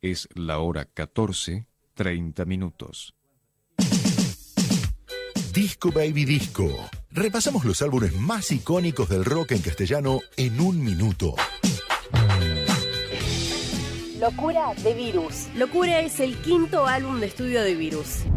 Es la hora 14:30. Disco Baby Disco. Repasamos los álbumes más icónicos del rock en castellano en un minuto. Locura de Virus. Locura es el quinto álbum de estudio de Virus.